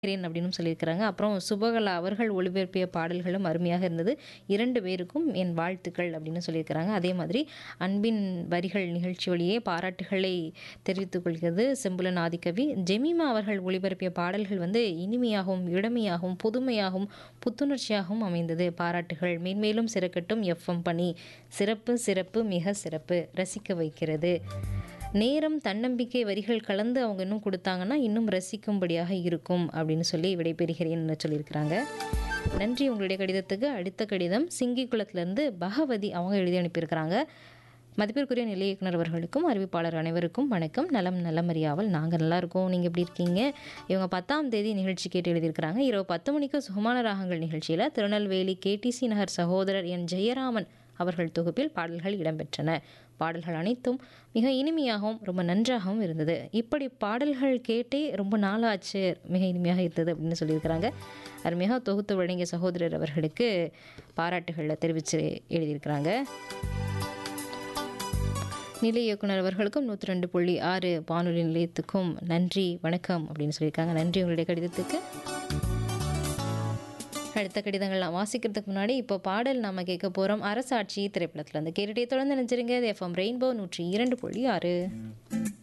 இருக்கிறேன் அப்படின்னு சொல்லியிருக்கிறாங்க. அப்புறம் சுபகலா அவர்கள் ஒளிபரப்பிய பாடல்களும் அருமையாக இருந்தது. 2 பேருக்கும் என் வாழ்த்துக்கள் அப்படின்னு சொல்லியிருக்கிறாங்க. அதே மாதிரி அன்பின் வரிகள் நிகழ்ச்சி வழியே பாராட்டுகளை தெரிவித்துக் கொள்கிறது செம்புலன் ஆதிக்கவி. ஜெமீமா அவர்கள் ஒளிபரப்பிய பாடல்கள் வந்து இனிமையாகவும், இளமையாகவும், புதுமையாகவும், புத்துணர்ச்சியாகவும் அமைந்தது. பாராட்டுகள் மேன்மேலும் சிறக்கட்டும் எஃப்எம் பணி. சிறப்பு, சிறப்பு, மிக சிறப்பு. ரசிக்க வைக்கிறது. நேரம், தன்னம்பிக்கை வரிகள் கலந்து அவங்க இன்னும் கொடுத்தாங்கன்னா இன்னும் ரசிக்கும்படியாக இருக்கும் அப்படின்னு சொல்லி விடைபெறுகிறேன்னு சொல்லியிருக்கிறாங்க. நன்றி உங்களுடைய கடிதத்துக்கு. அடுத்த கடிதம் சிங்கிக்குளத்துலேருந்து பகவதி அவங்க எழுதி அனுப்பியிருக்கிறாங்க. மதிப்பிற்குரிய நிலைய இயக்குனர் அவர்களுக்கும் அறிவிப்பாளர் அனைவருக்கும் வணக்கம். நலம் நலமறியாவல். நாங்கள் நல்லா இருக்கோம். நீங்கள் எப்படி இருக்கீங்க? இவங்க 10ஆம் தேதி நிகழ்ச்சி கேட்டு எழுதியிருக்கிறாங்க. இரவு 10 மணிக்கு சுகமான ராகங்கள் நிகழ்ச்சியில் திருநெல்வேலி கேடிசி நகர் சகோதரர் என் ஜெயராமன் அவர்கள் தொகுப்பில் பாடல்கள் இடம்பெற்றன. பாடல்கள் அனைத்தும் மிக இனிமையாகவும் ரொம்ப நன்றாகவும் இருந்தது. இப்படி பாடல்கள் கேட்டே ரொம்ப நாளாச்சு, மிக இனிமையாக இருந்தது அப்படின்னு சொல்லியிருக்கிறாங்க. அருமையாக தொகுத்து வழங்கிய சகோதரர் அவர்களுக்கு பாராட்டுகளை தெரிவித்து எழுதியிருக்கிறாங்க. நிலைய இயக்குனர் அவர்களுக்கும் 102.6 வானொலி நிலையத்துக்கும் நன்றி வணக்கம் அப்படின்னு சொல்லியிருக்காங்க. நன்றி உங்களுடைய கடிதத்துக்கு. அடுத்த கடிதங்கள் நான் வாசிக்கிறதுக்கு முன்னாடி இப்போ பாடல் நாம் கேட்க போகிறோம். அரசாட்சி திரைப்படத்தில் இருந்து கேட்டுட்டே தொடர்ந்து நினைச்சிருங்க. FM rainbow 102.6.